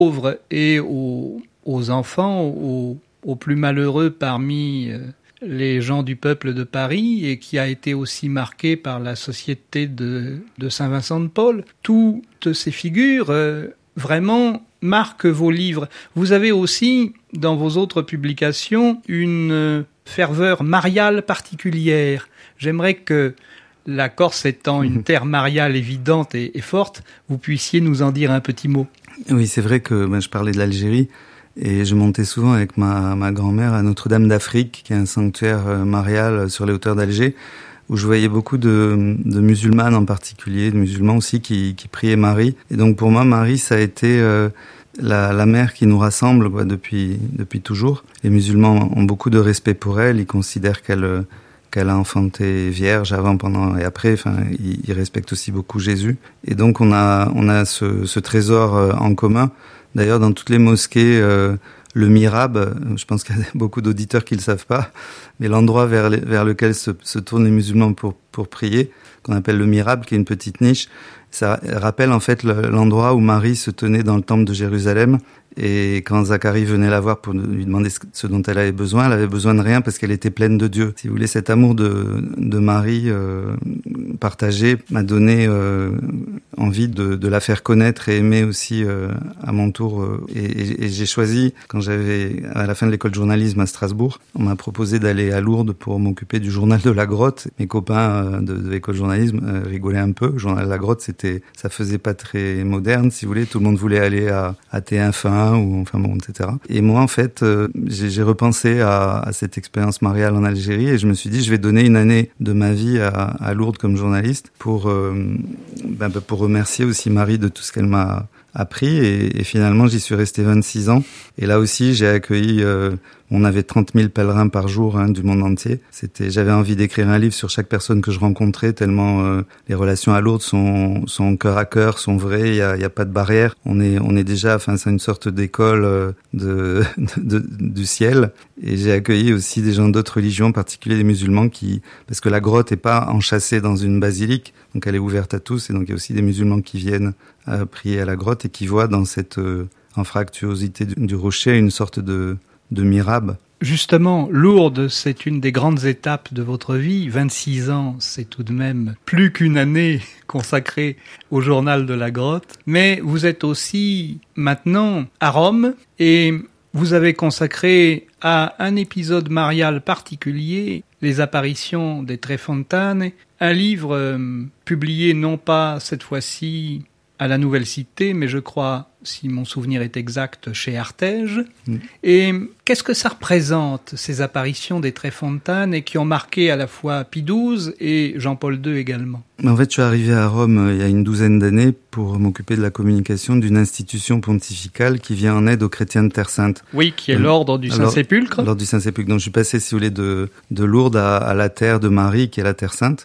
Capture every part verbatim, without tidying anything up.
pauvres et aux, aux enfants, aux, aux plus malheureux parmi les gens du peuple de Paris et qui a été aussi marqué par la société de, de Saint-Vincent de Paul. Toutes ces figures, euh, vraiment, marquent vos livres. Vous avez aussi, dans vos autres publications, une ferveur mariale particulière. J'aimerais que, la Corse étant une terre mariale évidente et, et forte, vous puissiez nous en dire un petit mot. Oui, c'est vrai que ben, je parlais de l'Algérie et je montais souvent avec ma, ma grand-mère à Notre-Dame d'Afrique, qui est un sanctuaire euh, marial sur les hauteurs d'Alger, où je voyais beaucoup de, de musulmanes en particulier, de musulmans aussi qui, qui priaient Marie. Et donc pour moi, Marie, ça a été euh, la, la mère qui nous rassemble quoi, depuis, depuis toujours. Les musulmans ont beaucoup de respect pour elle, ils considèrent qu'elle... qu'elle a enfanté vierge avant, pendant et après. Enfin, ils, ils respectent aussi beaucoup Jésus. Et donc, on a, on a ce, ce trésor euh, en commun. D'ailleurs, dans toutes les mosquées, euh, le mihrab, je pense qu'il y a beaucoup d'auditeurs qui le savent pas, mais l'endroit vers, les, vers lequel se, se tournent les musulmans pour, pour prier, qu'on appelle le mihrab, qui est une petite niche, ça rappelle en fait le, l'endroit où Marie se tenait dans le temple de Jérusalem. Et quand Zacharie venait la voir pour lui demander ce dont elle avait besoin, elle avait besoin de rien parce qu'elle était pleine de Dieu. Si vous voulez, cet amour de, de Marie euh, partagé m'a donné euh, envie de, de la faire connaître et aimer aussi euh, à mon tour. Euh, et, et, et j'ai choisi, quand j'avais à la fin de l'école de journalisme à Strasbourg, on m'a proposé d'aller à Lourdes pour m'occuper du journal de la Grotte. Mes copains euh, de, de l'école de journalisme euh, rigolaient un peu. Le journal de la Grotte, c'était, ça faisait pas très moderne, si vous voulez. Tout le monde voulait aller à, à T F un ou enfin bon, et cetera. Et moi, en fait, euh, j'ai, j'ai repensé à, à cette expérience mariale en Algérie et je me suis dit, je vais donner une année de ma vie à, à Lourdes comme journaliste pour euh, ben, pour remercier aussi Marie de tout ce qu'elle m'a appris et, et finalement, j'y suis resté vingt-six ans. Et là aussi, j'ai accueilli... Euh, on avait trente mille pèlerins par jour hein, du monde entier. C'était, j'avais envie d'écrire un livre sur chaque personne que je rencontrais, tellement euh, les relations à Lourdes sont, sont cœur à cœur, sont vraies. Il y a, il y a pas de barrière. On est, on est déjà, enfin, c'est une sorte d'école euh, de, de, de du ciel. Et j'ai accueilli aussi des gens d'autres religions, en particulier des musulmans, qui, parce que la grotte est pas enchâssée dans une basilique, donc elle est ouverte à tous. Et donc il y a aussi des musulmans qui viennent euh, prier à la grotte et qui voient dans cette euh, anfractuosité du, du rocher une sorte de de mihrab. Justement, Lourdes, c'est une des grandes étapes de votre vie. vingt-six ans, c'est tout de même plus qu'une année consacrée au journal de la grotte. Mais vous êtes aussi maintenant à Rome et vous avez consacré à un épisode marial particulier, les apparitions des Trefontane, un livre euh, publié non pas cette fois-ci à la Nouvelle Cité, mais je crois, si mon souvenir est exact, chez Artege. Mmh. Et qu'est-ce que ça représente, ces apparitions des Trefontane, et qui ont marqué à la fois Pie douze et Jean-Paul deux également? En fait, je suis arrivé à Rome euh, il y a une douzaine d'années pour m'occuper de la communication d'une institution pontificale qui vient en aide aux chrétiens de Terre Sainte. Oui, qui est euh, l'ordre du Saint-Sépulcre. L'ordre du Saint-Sépulcre. Donc, je suis passé, si vous voulez, de, de Lourdes à, à la terre de Marie, qui est la Terre Sainte.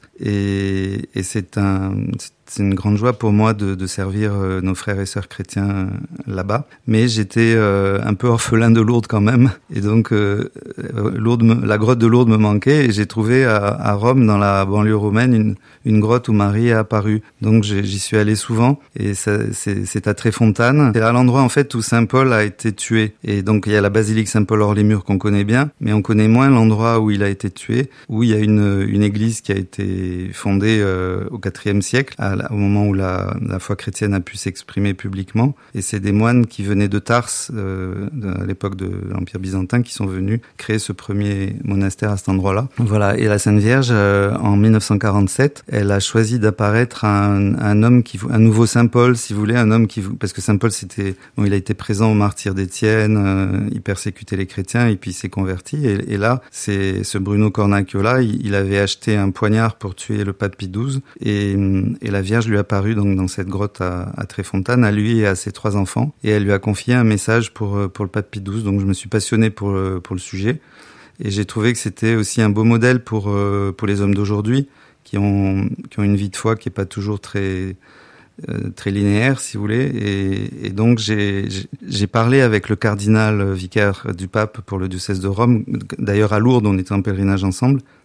Et, et c'est un... C'est C'est une grande joie pour moi de, de servir euh, nos frères et sœurs chrétiens euh, là-bas. Mais j'étais euh, un peu orphelin de Lourdes quand même. Et donc, euh, Lourdes me, la grotte de Lourdes me manquait. Et j'ai trouvé à, à Rome, dans la banlieue romaine, une, une grotte où Marie est apparue. Donc, j'y suis allé souvent. Et ça, c'est, c'est à Trefontane. C'est à l'endroit, en fait, où Saint Paul a été tué. Et donc, il y a la basilique Saint-Paul hors les murs qu'on connaît bien. Mais on connaît moins l'endroit où il a été tué, où il y a une, une église qui a été fondée euh, au quatrième siècle, à au moment où la, la foi chrétienne a pu s'exprimer publiquement. Et c'est des moines qui venaient de Tarse, euh, à l'époque de l'Empire byzantin, qui sont venus créer ce premier monastère à cet endroit-là. Voilà. Et la Sainte Vierge, euh, en mille neuf cent quarante-sept, elle a choisi d'apparaître à un, un homme qui, un nouveau Saint Paul, si vous voulez, un homme qui, parce que Saint Paul, c'était, bon, il a été présent au martyr d'Étienne, euh, il persécutait les chrétiens et puis il s'est converti. Et, et là, c'est ce Bruno Cornacchiola, il, il avait acheté un poignard pour tuer le pape Pie douze et, et la Vierge lui a apparu donc dans cette grotte à, à Trefontane, à lui et à ses trois enfants, et elle lui a confié un message pour pour le pape Pie douze. Donc je me suis passionné pour le, pour le sujet, et j'ai trouvé que c'était aussi un beau modèle pour pour les hommes d'aujourd'hui qui ont qui ont une vie de foi qui est pas toujours très euh, très linéaire, si vous voulez. Et, et donc j'ai j'ai parlé avec le cardinal vicaire du pape pour le diocèse de Rome. D'ailleurs à Lourdes, on était en pèlerinage ensemble.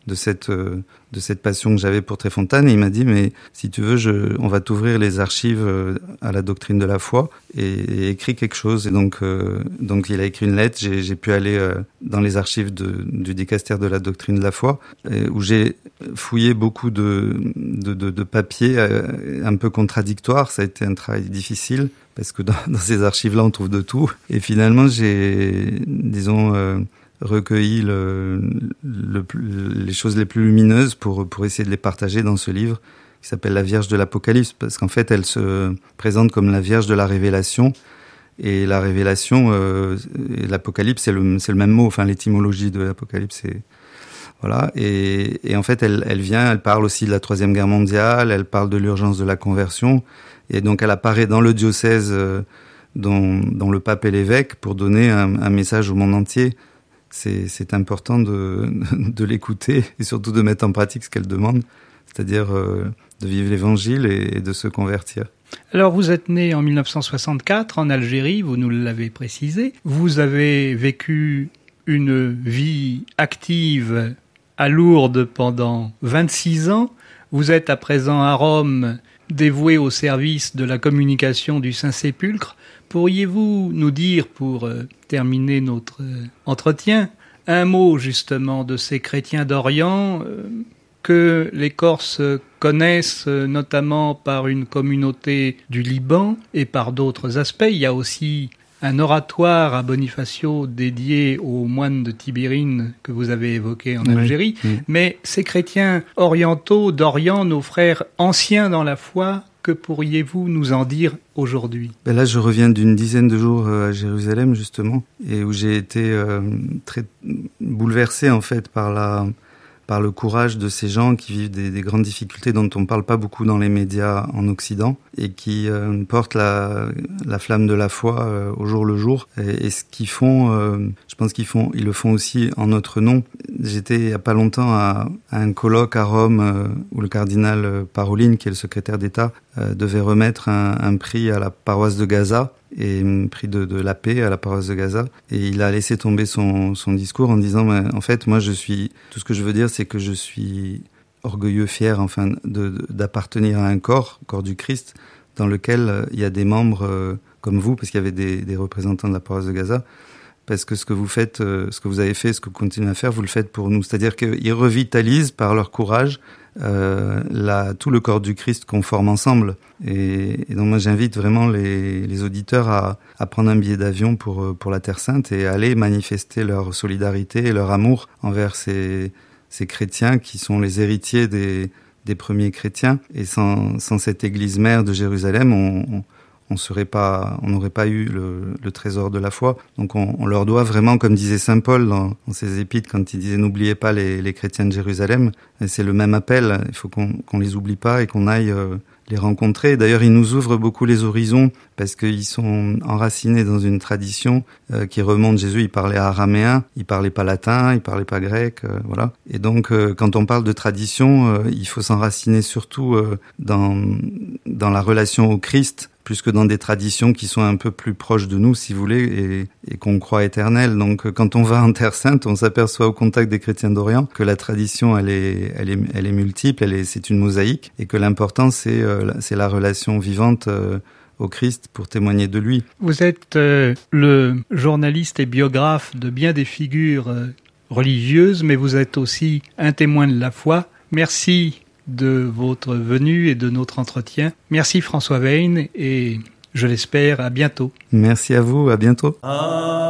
de cette euh, de cette passion que j'avais pour Tréfontaine. Et il m'a dit, mais si tu veux, je, on va t'ouvrir les archives euh, à la doctrine de la foi et, et écris quelque chose. Et donc euh, donc il a écrit une lettre. J'ai, j'ai pu aller euh, dans les archives de, du dicaster de la doctrine de la foi, et, où j'ai fouillé beaucoup de de, de, de papiers euh, un peu contradictoires. Ça a été un travail difficile parce que dans, dans ces archives-là, on trouve de tout. Et finalement, j'ai, disons, euh, recueilli le, le, les choses les plus lumineuses pour, pour essayer de les partager dans ce livre qui s'appelle La Vierge de l'Apocalypse, parce qu'en fait, elle se présente comme la Vierge de la Révélation. Et la Révélation, euh, et l'Apocalypse, c'est le, c'est le même mot. Enfin, l'étymologie de l'Apocalypse, c'est... Voilà. Et, et en fait, elle, elle vient, elle parle aussi de la Troisième Guerre mondiale, elle parle de l'urgence de la conversion. Et donc, elle apparaît dans le diocèse euh, dont, dont le pape est l'évêque pour donner un, un message au monde entier. C'est, c'est important de, de l'écouter et surtout de mettre en pratique ce qu'elle demande, c'est-à-dire euh, de vivre l'évangile et, et de se convertir. Alors, vous êtes né en dix-neuf cent soixante-quatre en Algérie, vous nous l'avez précisé. Vous avez vécu une vie active à Lourdes pendant vingt-six ans. Vous êtes à présent à Rome, dévoué au service de la communication du Saint-Sépulcre. Pourriez-vous nous dire, pour euh, terminer notre euh, entretien, un mot justement de ces chrétiens d'Orient euh, que les Corses connaissent euh, notamment par une communauté du Liban et par d'autres aspects. Il y a aussi un oratoire à Bonifacio dédié aux moines de Tibérine que vous avez évoqué en Algérie. Oui, oui. Mais ces chrétiens orientaux d'Orient, nos frères anciens dans la foi, que pourriez-vous nous en dire aujourd'hui ? Ben là, je reviens d'une dizaine de jours à Jérusalem, justement, et où j'ai été euh, très bouleversé, en fait, par la... par le courage de ces gens qui vivent des, des grandes difficultés dont on ne parle pas beaucoup dans les médias en Occident et qui euh, portent la, la flamme de la foi euh, au jour le jour. Et, et ce qu'ils font, euh, je pense qu'ils font, ils le font aussi en notre nom. J'étais il y a pas longtemps à, à un colloque à Rome euh, où le cardinal Parolin, qui est le secrétaire d'État, euh, devait remettre un, un prix à la paroisse de Gaza. Et prix de, de la paix à la paroisse de Gaza. Et il a laissé tomber son, son discours en disant, mais en fait, moi, je suis, tout ce que je veux dire, c'est que je suis orgueilleux, fier, enfin, de, de, d'appartenir à un corps, corps du Christ, dans lequel euh, il y a des membres euh, comme vous, parce qu'il y avait des, des représentants de la paroisse de Gaza, parce que ce que vous faites, euh, ce que vous avez fait, ce que vous continuez à faire, vous le faites pour nous. C'est-à-dire qu'ils revitalisent par leur courage Euh, la, tout le corps du Christ qu'on forme ensemble. Et, et donc moi j'invite vraiment les, les auditeurs à, à prendre un billet d'avion pour, pour la Terre Sainte et aller manifester leur solidarité et leur amour envers ces, ces chrétiens qui sont les héritiers des, des premiers chrétiens. Et sans, sans cette église mère de Jérusalem, on, on on serait pas, on n'aurait pas eu le, le trésor de la foi. Donc on, on leur doit vraiment, comme disait saint Paul dans, dans ses épîtres, quand il disait n'oubliez pas les, les chrétiens de Jérusalem. Et c'est le même appel. Il faut qu'on, qu'on les oublie pas et qu'on aille euh, les rencontrer. D'ailleurs, ils nous ouvrent beaucoup les horizons parce qu'ils sont enracinés dans une tradition euh, qui remonte. Jésus, il parlait araméen, il parlait pas latin, il parlait pas grec, euh, voilà. Et donc, euh, quand on parle de tradition, euh, il faut s'enraciner surtout euh, dans dans la relation au Christ, plus que dans des traditions qui sont un peu plus proches de nous, si vous voulez, et, et qu'on croit éternelles. Donc, quand on va en Terre Sainte, on s'aperçoit au contact des chrétiens d'Orient que la tradition, elle est, elle est, elle est multiple, elle est, c'est une mosaïque, et que l'important, c'est, euh, c'est la relation vivante euh, au Christ pour témoigner de lui. Vous êtes euh, le journaliste et biographe de bien des figures euh, religieuses, mais vous êtes aussi un témoin de la foi. Merci de votre venue et de notre entretien. Merci François Wein et je l'espère à bientôt. Merci à vous, à bientôt.